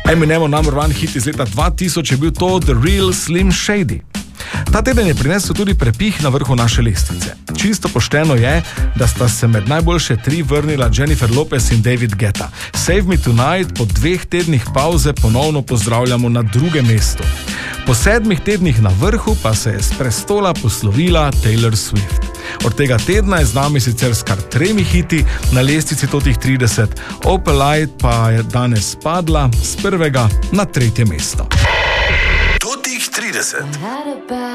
Eminemov number one hit iz leta 2000 je bil to The Real Slim Shady. Ta teden je prinesel tudi prepih na vrhu naše lestvice. Čisto pošteno je, da sta se med najboljše 3 vrnila Jennifer Lopez in David Guetta. Save Me Tonight po 2 tednih pauze ponovno pozdravljamo na 2. mestu. Po 7 tednih na vrhu pa se je s prestola poslovila Taylor Swift. Od tega tedna je z nami sicer s kar 3 hiti na lestvici totih 30, Opalite pa je danes padla z 1. na 3. mesto. Totih 30.